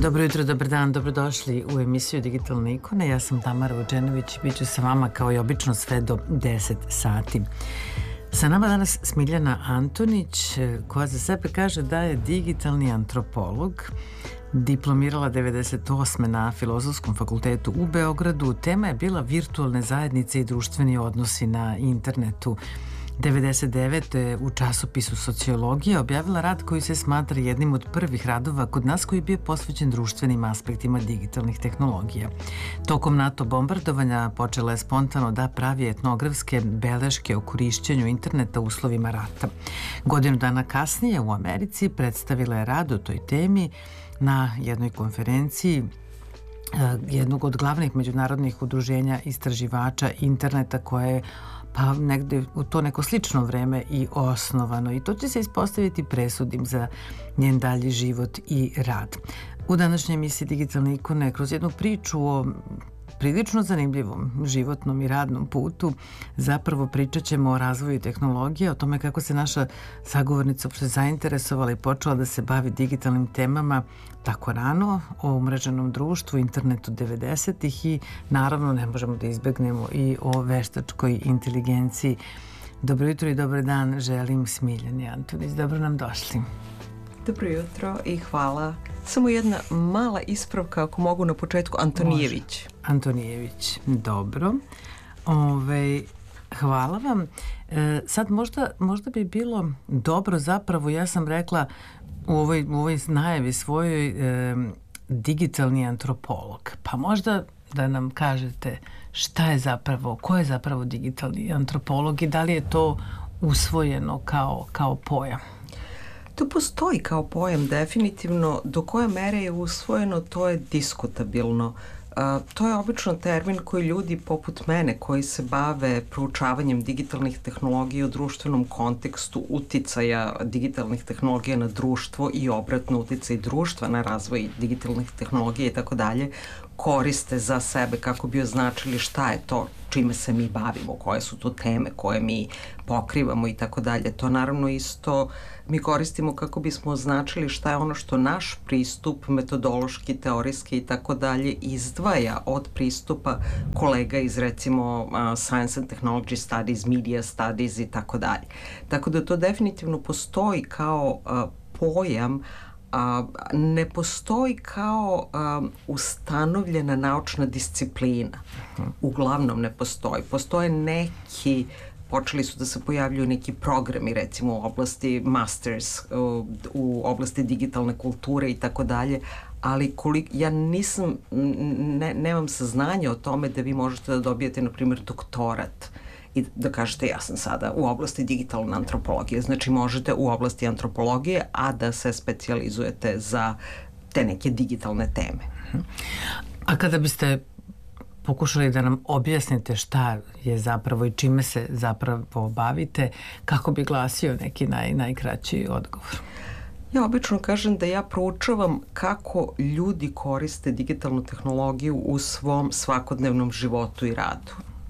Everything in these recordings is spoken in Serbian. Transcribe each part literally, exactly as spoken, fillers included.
Dobro jutro, dobar dan, dobrodošli u emisiju Digitalne ikone. Ja sam Tamara Vučenović i bit ću sa vama kao i obično sve do deset sati. Sa nama danas Smiljana Antonić, koja za sebe kaže da je digitalni antropolog, diplomirala devedeset osme na Filozofskom fakultetu u Beogradu. Tema je bila virtualne zajednice i društveni odnosi na internetu. devedeset devete u časopisu Sociologija objavila rad koji se smatra jednim od prvih radova kod nas koji je bio posvećen društvenim aspektima digitalnih tehnologija. Tokom NATO bombardovanja počela je spontano da pravi etnografske beleške o korišćenju interneta u uslovima rata. Godinu dana kasnije u Americi predstavila je rad o toj temi na jednoj konferenciji jednog od glavnih međunarodnih udruženja istraživača interneta koje je pa negde u to neko slično vreme i osnovano i to će se ispostaviti presudnim za njen dalji život i rad. U današnjoj emisiji Digitalne ikone kroz jednu priču o prilično zanimljivom životnom i radnom putu zapravo pričat ćemo o razvoju tehnologije, o tome kako se naša sagovornica uopšte zainteresovala i počela da se bavi digitalnim temama tako rano, o umreženom društvu, internetu devedesetih i naravno ne možemo da izbegnemo i o veštačkoj inteligenciji. Dobro jutro i dobar dan želim Smiljani Antonić. Dobro nam došli. Dobro jutro i hvala. Samo jedna mala ispravka, ako mogu na početku, Antonijević. Može. Antonijević, dobro. Ove, hvala vam. E, sad možda, možda bi bilo dobro zapravo, ja sam rekla u ovoj, u ovoj najavi svojoj e, digitalni antropolog. Pa možda da nam kažete šta je zapravo, ko je zapravo digitalni antropolog i da li je to usvojeno kao, kao pojam? To postoji kao pojam definitivno, do koje mere je usvojeno to je diskutabilno. Uh, to je obično termin koji ljudi poput mene koji se bave proučavanjem digitalnih tehnologija u društvenom kontekstu, uticaja digitalnih tehnologija na društvo i obratno uticaj društva na razvoj digitalnih tehnologija i tako dalje, koriste za sebe kako bi označili šta je to čime se mi bavimo, koje su to teme koje mi pokrivamo i tako dalje. To naravno isto mi koristimo kako bismo označili šta je ono što naš pristup metodološki, teorijski i tako dalje izdvaja od pristupa kolega iz recimo uh, Science and Technology Studies, Media Studies i tako dalje. Tako da to definitivno postoji kao uh, pojam, a ne postoji kao um, ustanovljena naučna disciplina. Uglavnom ne postoji. Postoje neki, počeli su da se pojavljuju neki programi recimo u oblasti masters, u, u oblasti digitalne kulture i tako dalje, ali koliko, ja nisam, ne, nemam saznanja o tome da vi možete da dobijete, na primjer, doktorat i da kažete ja sam sada u oblasti digitalne antropologije. Znači možete u oblasti antropologije, a da se specijalizujete za te neke digitalne teme. A kada biste pokušali da nam objasnite šta je zapravo i čime se zapravo bavite, kako bi glasio neki naj, najkraći odgovor? Ja obično kažem da ja proučavam kako ljudi koriste digitalnu tehnologiju u svom svakodnevnom životu i radu.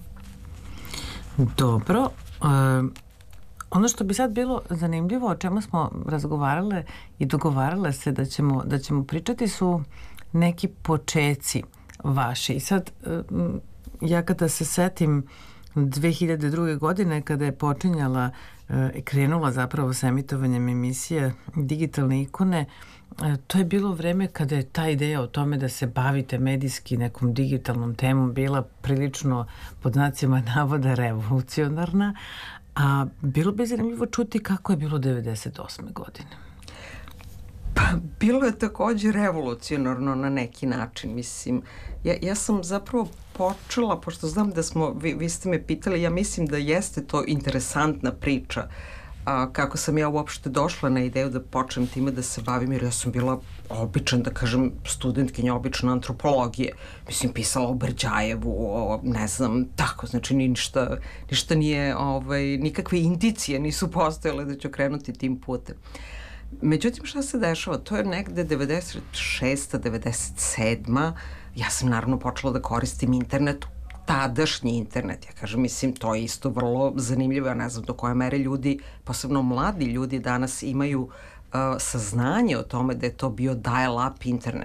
Dobro. E, ono što bi sad bilo zanimljivo, o čemu smo razgovarale i dogovarale se da ćemo, da ćemo pričati su neki počeci vaši. I sad, e, ja kada se setim dve hiljade druge. godine kada je počinjala i e, krenula zapravo sa emitovanjem emisije Digitalne ikone, e, to je bilo vreme kada je ta ideja o tome da se bavite medijski nekom digitalnom temom bila prilično pod znacima navoda revolucionarna, a bilo bi zanimljivo čuti kako je bilo devedeset osme. godine. Pa, bilo je takođe revolucionarno na neki način, mislim. Ja, ja sam zapravo počela, pošto znam da smo, vi, vi ste me pitali, ja mislim da jeste to interesantna priča, a, kako sam ja uopšte došla na ideju da počnem time da se bavim, jer ja sam bila običan, da kažem, studentkinja obična antropologije. Mislim, pisala o Brđajevu, o, ne znam, tako, znači ništa, ništa nije, ovaj, nikakve indicije nisu postojale da ću krenuti tim putem. Međutim, šta se dešava? To je negde devedeset šesta. devedeset sedma. Ja sam naravno počela da koristim internet, tadašnji internet. Ja kažem, mislim, to je isto vrlo zanimljivo. Ja ne znam do koje mere ljudi, posebno mladi ljudi danas imaju uh, saznanje o tome da je to bio dial-up internet.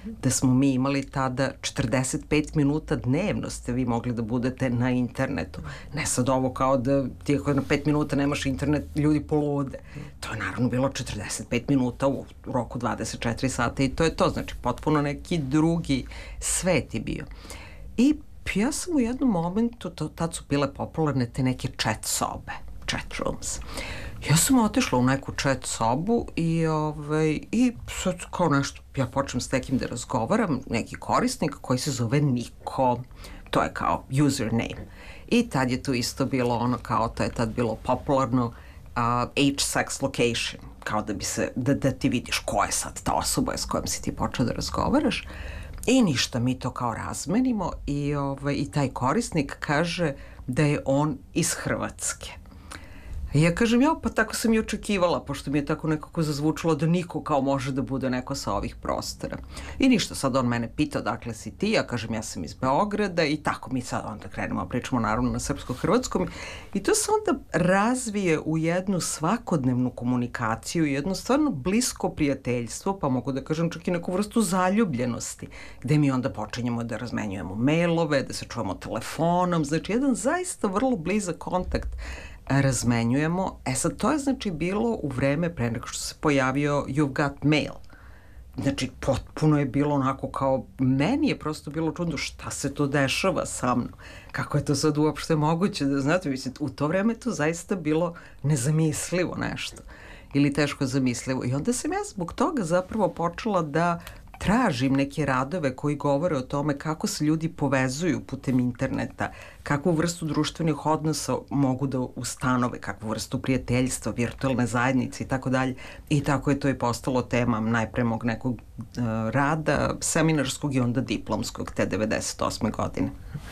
da smo mi imali tada četrdeset pet minuta dnevno ste vi mogli da budete na internetu. Ne sad ovo kao da ti ako na pet minuta nemaš internet, ljudi polude. To je naravno bilo četrdeset pet minuta u roku dvadeset četiri sata i to je to. Znači, potpuno neki drugi svet je bio. I ja sam u jednom momentu, to, tad su bile popularne te neke chat sobe, chat rooms. Ja sam otišla u neku chat sobu i, ovaj, i sad kao nešto, ja počnem s nekim da razgovaram, neki korisnik koji se zove Niko, to je kao username. I tad je tu isto bilo ono kao, to je tad bilo popularno uh, age, sex, location, kao da bi se, da, da ti vidiš ko je sad ta osoba s kojom si ti počeo da razgovaraš. I ništa, mi to kao razmenimo i, ovaj, i taj korisnik kaže da je on iz Hrvatske. I ja kažem, ja, pa tako sam i očekivala, pošto mi je tako nekako zazvučilo da niko kao može da bude neko sa ovih prostora. I ništa, sad on mene pita dakle si ti, ja kažem ja sam iz Beograda i tako mi sad onda krenemo, pričamo naravno na srpsko-hrvatskom i to se onda razvije u jednu svakodnevnu komunikaciju, jedno stvarno blisko prijateljstvo, pa mogu da kažem čak i neku vrstu zaljubljenosti, gde mi onda počinjemo da razmenjujemo mailove, da se čujemo telefonom, znači jedan zaista vrlo blizak kontakt razmenjujemo. E sad, to je znači bilo u vreme pre nego što se pojavio You've Got Mail. Znači, potpuno je bilo onako kao, meni je prosto bilo čudno šta se to dešava sa mnom. Kako je to sad uopšte moguće da, znate, mislim, u to vreme to zaista bilo nezamislivo nešto. Ili teško zamislivo. I onda sam ja zbog toga zapravo počela da tražim neke radove koji govore o tome kako se ljudi povezuju putem interneta, kakvu vrstu društvenih odnosa mogu da ustanove, kakvu vrstu prijateljstva, virtualne zajednice i tako dalje. I tako je to i postalo tema najpre mog nekog uh, rada, seminarskog i onda diplomskog, te devedeset osme godine.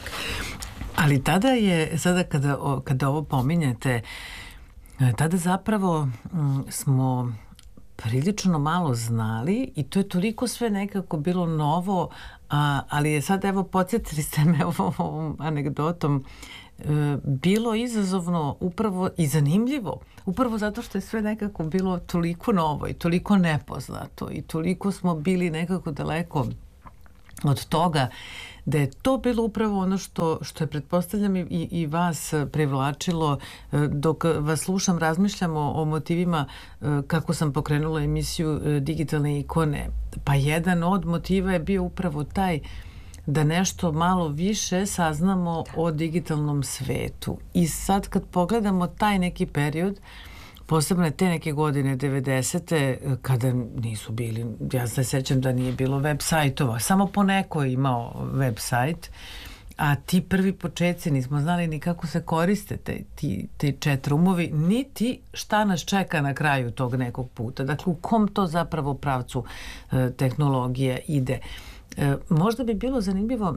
Ali tada je, sada kada, kada ovo pominjete, tada zapravo m, smo prilično malo znali i to je toliko sve nekako bilo novo, a, ali je sad, evo, podsjetili ste me ovom anegdotom, e, bilo izazovno upravo i zanimljivo, upravo zato što je sve nekako bilo toliko novo i toliko nepoznato i toliko smo bili nekako daleko od toga da je to bilo upravo ono što, što je, pretpostavljam, i, i vas privlačilo. Dok vas slušam, razmišljam o, o motivima kako sam pokrenula emisiju Digitalne ikone. Pa jedan od motiva je bio upravo taj da nešto malo više saznamo o digitalnom svetu. I sad kad pogledamo taj neki period, posebno te neke godine devedesete, kada nisu bili, ja se sećam da nije bilo web sajtova, samo po neko je imao web sajt, a ti prvi početci nismo znali ni kako se koriste te, ti, te chat roomovi, niti šta nas čeka na kraju tog nekog puta. Dakle, u kom to zapravo pravcu e, tehnologija ide. E, možda bi bilo zanimljivo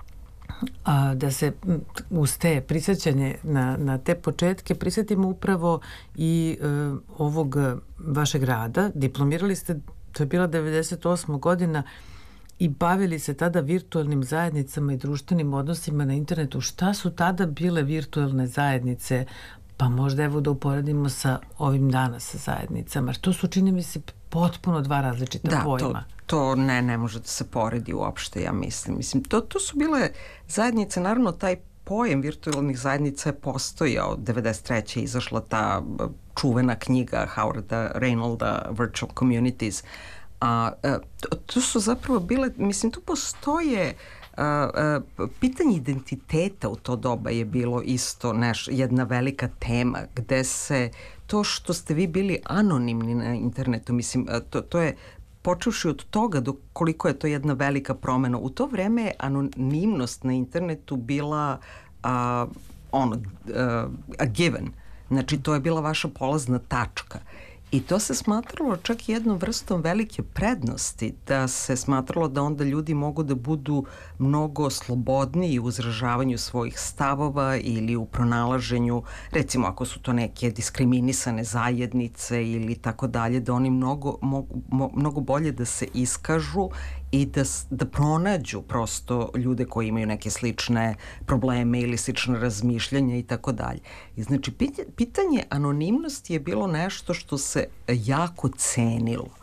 a, da se uz te prisjećanje na, na te početke prisjetimo upravo i e, ovog vašeg rada. Diplomirali ste, to je bila devedeset osma godina i bavili se tada virtualnim zajednicama i društvenim odnosima na internetu. Šta su tada bile virtualne zajednice? Pa možda evo da uporedimo sa ovim danas zajednicama. To su, čini mi se, potpuno dva različita da, pojma. Da, to, to ne, ne može da se poredi uopšte, ja mislim. Mislim, to, to su bile zajednice, naravno taj pojem virtualnih zajednica je postojao. devedeset treće izašla ta čuvena knjiga Howarda Reinolda Virtual Communities. A, a to, to su zapravo bile, mislim, tu postoje a, a, pitanje identiteta u to doba je bilo isto neš, jedna velika tema gde se to što ste vi bili anonimni na internetu, mislim, to, to je počevši od toga do koliko je to jedna velika promena. U to vreme je anonimnost na internetu bila a, ono, a, a given. Znači, to je bila vaša polazna tačka. I to se smatralo čak jednom vrstom velike prednosti, da se smatralo da onda ljudi mogu da budu mnogo slobodniji u izražavanju svojih stavova ili u pronalaženju, recimo ako su to neke diskriminisane zajednice ili tako dalje, da oni mnogo, mogu, mnogo bolje da se iskažu i da, da pronađu prosto ljude koji imaju neke slične probleme ili slične razmišljanja i tako dalje. I znači, pitanje anonimnosti je bilo nešto što se jako cenilo.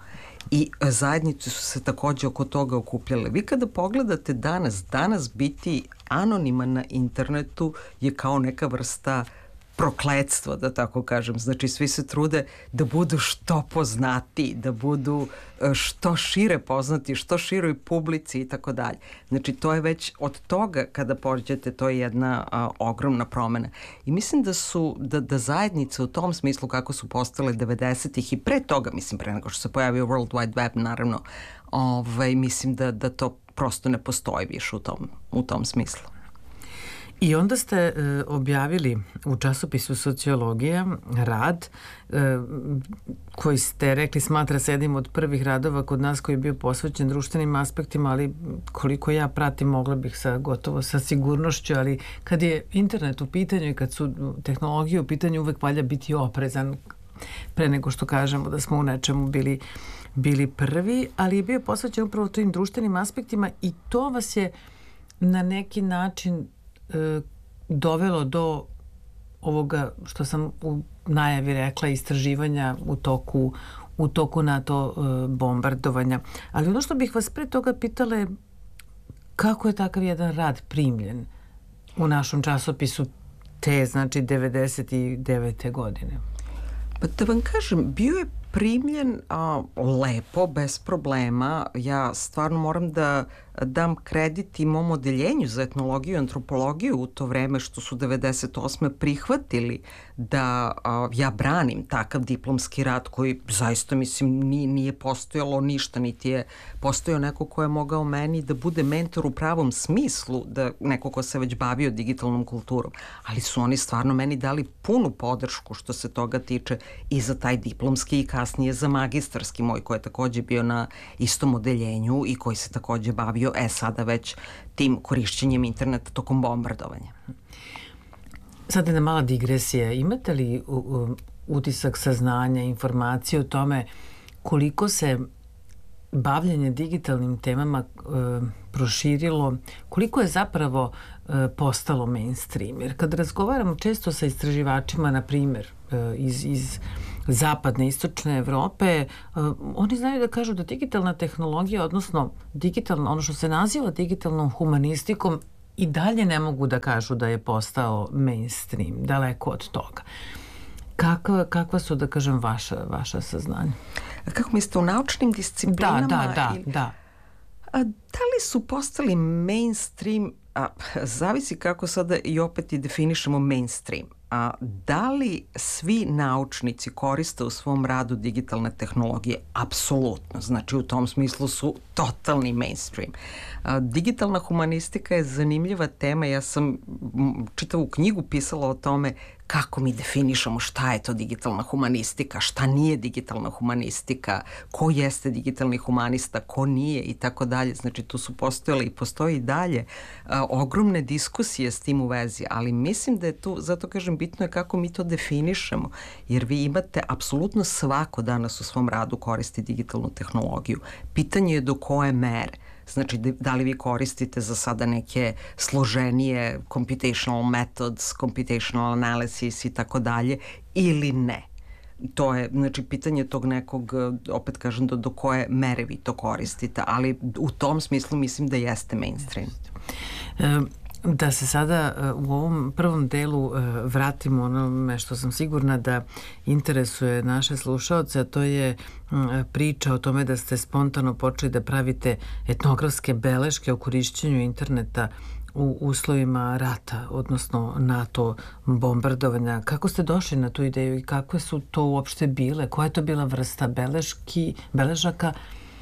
i zajednice su se takođe oko toga okupljale. Vi kada pogledate danas, danas biti anoniman na internetu je kao neka vrsta prokletstvo, da tako kažem. Znači, svi se trude da budu što poznati, da budu što šire poznati, što široj publici i tako dalje. Znači, to je već od toga kada pođete, to je jedna a, ogromna promena. I mislim da su, da, da zajednice u tom smislu kako su postale devedesetih i pre toga, mislim, pre nego što se pojavio World Wide Web, naravno, ovaj, mislim da, da to prosto ne postoji više u tom, u tom smislu. I onda ste e, objavili u časopisu Sociologija rad e, koji ste rekli smatra se jednim od prvih radova kod nas koji je bio posvećen društvenim aspektima, ali koliko ja pratim mogla bih sa gotovo sa sigurnošću, ali kad je internet u pitanju i kad su tehnologije u pitanju uvek valja biti oprezan pre nego što kažemo da smo u nečemu bili, bili prvi, ali je bio posvećen upravo tim društvenim aspektima i to vas je na neki način dovelo do ovoga što sam u najavi rekla istraživanja u toku, u toku NATO bombardovanja. Ali ono što bih vas pre toga pitala je kako je takav jedan rad primljen u našem časopisu te, znači, devedeset devete godine? Pa da vam kažem, bio je primljen a, lepo, bez problema. Ja stvarno moram da dam kredit i mom odeljenju za etnologiju i antropologiju u to vreme što su devedeset osme prihvatili da a, ja branim takav diplomski rad koji zaista, mislim, nije, nije postojalo ništa, niti je postojao neko ko je mogao meni da bude mentor u pravom smislu, da neko ko se već bavio digitalnom kulturom. Ali su oni stvarno meni dali punu podršku što se toga tiče i za taj diplomski i kasnije za magistarski moj koji je takođe bio na istom odeljenju i koji se takođe bavio e sada već tim korišćenjem interneta tokom bombardovanja. Sad jedna mala digresija. Imate li u, u, utisak, saznanja, informacije o tome koliko se bavljanje digitalnim temama e, proširilo, koliko je zapravo e, postalo mainstream? Jer kad razgovaramo često sa istraživačima, na primjer, e, iz, iz zapadne, istočne Evrope, uh, oni znaju da kažu da digitalna tehnologija, odnosno digitalno, ono što se naziva digitalnom humanistikom, i dalje ne mogu da kažu da je postao mainstream, daleko od toga. Kakva, kakva su, da kažem, vaša, vaša saznanja? Kako mislite, u naučnim disciplinama? Da, da, da, ili... da. A, da li su postali mainstream? A, zavisi kako sada i opet i definišemo mainstream. A, da li svi naučnici koriste u svom radu digitalne tehnologije? Apsolutno. Znači, u tom smislu su totalni mainstream. A, digitalna humanistika je zanimljiva tema. Ja sam čitavu knjigu pisala o tome kako mi definišemo šta je to digitalna humanistika, šta nije digitalna humanistika, ko jeste digitalni humanista, ko nije i tako dalje. Znači, tu su postojale i postoji i dalje a, ogromne diskusije s tim u vezi, ali mislim da je tu, zato kažem, bitno je kako mi to definišemo, jer vi imate apsolutno svako danas u svom radu koristi digitalnu tehnologiju. Pitanje je do koje mere. Znači, da li vi koristite za sada neke složenije computational methods, computational analysis i tako dalje, ili ne. To je, znači, pitanje tog nekog, opet kažem, do, do koje mere vi to koristite, ali u tom smislu mislim da jeste mainstream. E, Da se sada u ovom prvom delu vratimo onome što sam sigurna da interesuje naše slušaoce, a to je priča o tome da ste spontano počeli da pravite etnografske beleške o korišćenju interneta u uslovima rata, odnosno NATO bombardovanja. Kako ste došli na tu ideju i kakve su to uopšte bile? Koja je to bila vrsta beleški, beležaka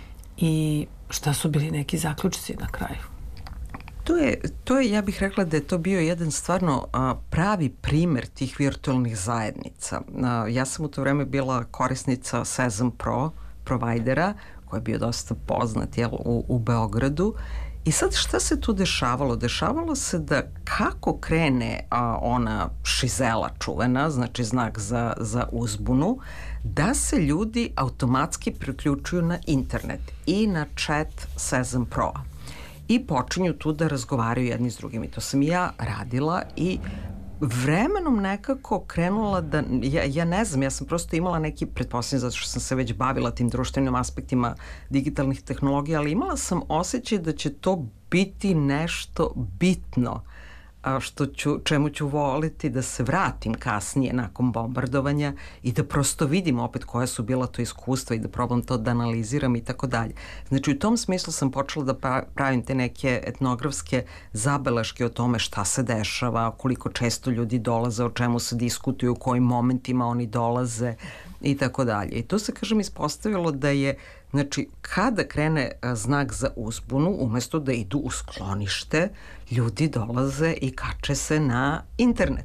i šta su bili neki zaključci na kraju? To je, to je, ja bih rekla da je to bio jedan stvarno a, pravi primer tih virtualnih zajednica. A, ja sam u to vreme bila korisnica Sezam Pro, provajdera, koji je bio dosta poznat, jel, u, u Beogradu. I sad šta se tu dešavalo? Dešavalo se da kako krene a, ona šizela čuvena, znači znak za, za uzbunu, da se ljudi automatski priključuju na internet i na chat Sezam Pro-a. I počinju tu da razgovaraju jedni s drugim. I to sam ja radila i vremenom nekako krenula da, ja, ja ne znam, ja sam prosto imala neki, pretpostavljam zato što sam se već bavila tim društvenim aspektima digitalnih tehnologija, ali imala sam osjećaj da će to biti nešto bitno, a što ću, čemu ću voliti da se vratim kasnije nakon bombardovanja i da prosto vidim opet koja su bila to iskustva i da probam to da analiziram i tako dalje. Znači u tom smislu sam počela da pravim te neke etnografske zabeleške o tome šta se dešava, koliko često ljudi dolaze, o čemu se diskutuju, u kojim momentima oni dolaze i tako dalje. I to se, kažem, ispostavilo da je, znači, kada krene znak za uzbunu, umesto da idu u sklonište, ljudi dolaze i kače se na internet.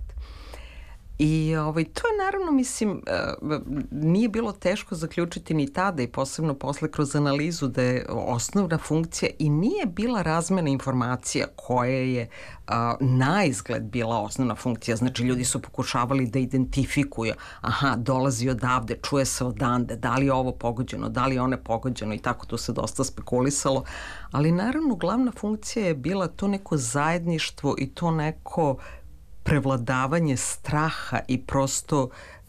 I ovaj, to je naravno, mislim, nije bilo teško zaključiti ni tada i posebno posle kroz analizu da je osnovna funkcija i nije bila razmena informacija koja je a, na izgled bila osnovna funkcija. Znači, ljudi su pokušavali da identifikuju, aha, dolazi odavde, čuje se odande, da li je ovo pogođeno, da li je one pogođeno i tako to se dosta spekulisalo. Ali naravno, glavna funkcija je bila to neko zajedništvo i to neko prevladavanje straha i prosto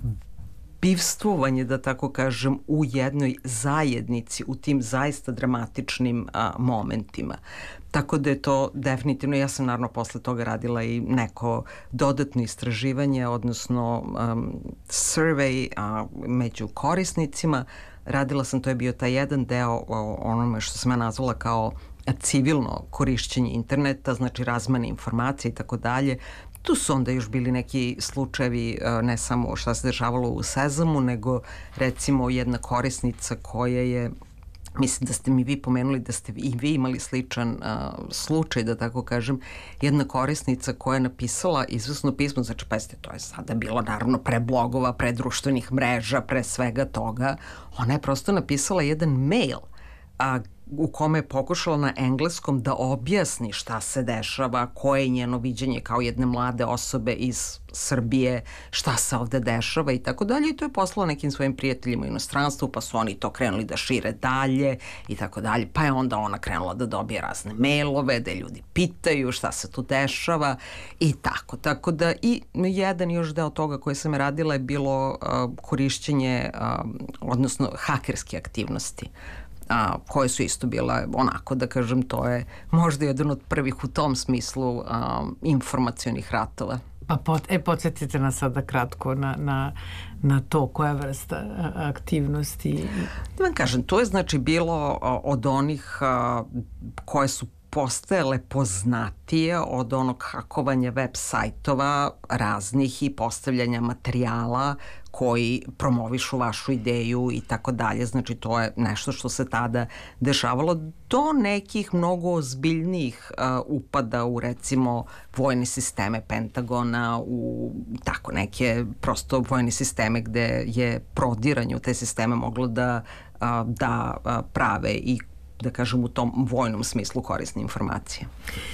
bivstvovanje, da tako kažem, u jednoj zajednici, u tim zaista dramatičnim a, momentima. Tako da je to definitivno, ja sam naravno posle toga radila i neko dodatno istraživanje, odnosno um, survey a, među korisnicima. Radila sam, to je bio taj jedan deo o onome što sam ja nazvala kao civilno korišćenje interneta, znači razmene informacije i tako dalje. Tu su onda još bili neki slučajevi, ne samo šta se dešavalo u Sezamu, nego recimo jedna korisnica koja je, mislim da ste mi vi pomenuli da ste i vi imali sličan uh, slučaj, da tako kažem, jedna korisnica koja je napisala izvesno pismo, znači pazite, to je sada bilo naravno pre blogova, pre društvenih mreža, pre svega toga, ona je prosto napisala jedan mail, a u kome je pokušala na engleskom da objasni šta se dešava, koje je njeno viđenje kao jedne mlade osobe iz Srbije, šta se ovde dešava i tako dalje. I to je poslala nekim svojim prijateljima u inostranstvu, pa su oni to krenuli da šire dalje i tako dalje. Pa je onda ona krenula da dobije razne mailove, da ljudi pitaju šta se tu dešava i tako. Tako da i jedan još deo toga koje sam radila je bilo uh, korišćenje, uh, odnosno hakerske aktivnosti, a, koje su isto bile onako, da kažem, to je možda jedan od prvih u tom smislu a, informacionih ratova. Pa pot, e, podsjetite nas sada kratko na, na, na to koja vrsta aktivnosti. Da vam kažem, to je znači bilo od onih a, koje su postajale poznatije, od onog hakovanja web sajtova raznih i postavljanja materijala koji promovišu vašu ideju i tako dalje. Znači, to je nešto što se tada dešavalo do nekih mnogo ozbiljnijih uh, upada u, recimo, vojne sisteme Pentagona, u tako neke prosto vojne sisteme gde je prodiranje u te sisteme moglo da, uh, da uh, prave i, da kažem, u tom vojnom smislu korisne informacije.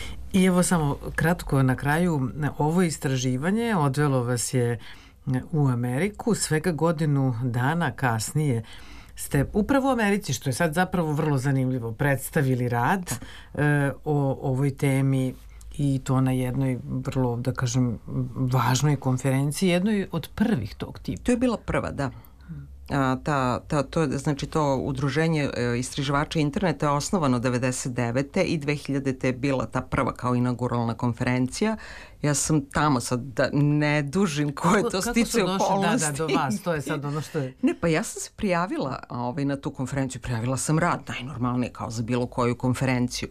I evo samo kratko na kraju, ovo istraživanje odvelo vas je u Ameriku, svega godinu dana kasnije ste upravo u Americi, što je sad zapravo vrlo zanimljivo, predstavili rad e, o ovoj temi i to na jednoj vrlo, da kažem, važnoj konferenciji, jednoj od prvih tog tipa. To je bila prva, da. A, ta, ta, to, znači to udruženje e, istraživača interneta je osnovano devedeset devete i dve hiljadite je bila ta prva kao inauguralna konferencija. Ja sam tamo sad, da ne dužim ko je to stiče okolnosti. Da, da, do vas, to je sad ono što je. Ne, pa ja sam se prijavila ovaj, na tu konferenciju, prijavila sam rad, najnormalnije kao za bilo koju konferenciju.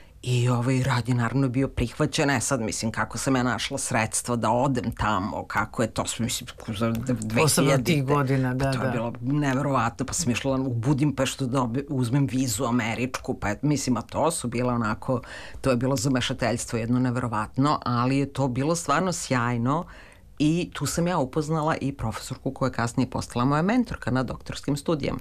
I ovaj rad je naravno bio prihvaćen, e sad mislim kako sam ja našla sredstva da odem tamo, kako je to, mislim, za dve hiljadite. Posebno tih godina, da, da. To je bilo neverovatno, pa sam išla u Budimpeštu da uzmem vizu američku, pa mislim, a to su bila onako, to je bilo zamešateljstvo jedno neverovatno, ali je to bilo stvarno sjajno i tu sam ja upoznala i profesorku koja je kasnije postala moja mentorka na doktorskim studijama.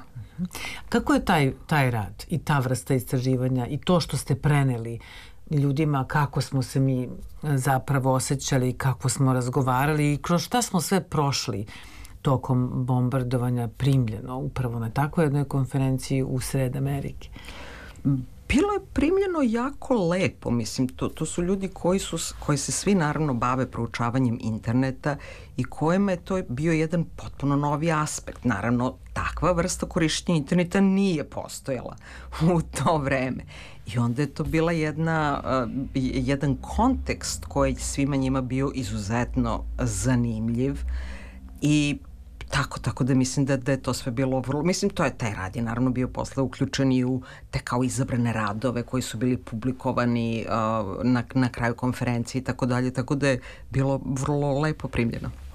Kako je taj, taj rad i ta vrsta istraživanja i to što ste preneli ljudima, kako smo se mi zapravo osjećali, kako smo razgovarali i kroz šta smo sve prošli tokom bombardovanja primljeno upravo na takvoj jednoj konferenciji u sred Amerike? bilo je primljeno jako lepo, mislim, to, to su ljudi koji, su, koji se svi naravno bave proučavanjem interneta i kojima je to bio jedan potpuno novi aspekt. Naravno, takva vrsta korišćenja interneta nije postojala u to vreme. I onda je to bila jedna, uh, jedan kontekst koji svima njima bio izuzetno zanimljiv i Tako, tako da mislim da, da je to sve bilo vrlo, mislim to je taj rad je naravno bio posle uključen i u te kao izabrane radove koji su bili publikovani uh, na, na kraju konferencije i tako dalje, tako da je bilo vrlo lepo primljeno.